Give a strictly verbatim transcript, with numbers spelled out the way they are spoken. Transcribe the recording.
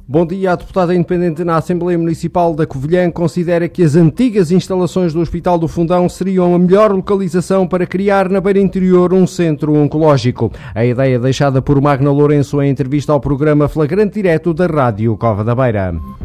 Bom dia. A deputada independente na Assembleia Municipal da Covilhã considera que as antigas instalações do Hospital do Fundão seriam a melhor localização para criar na beira interior um centro oncológico. A ideia deixada por Magna Lourenço em entrevista ao programa Flagrante Direto da Rádio Cova da Beira.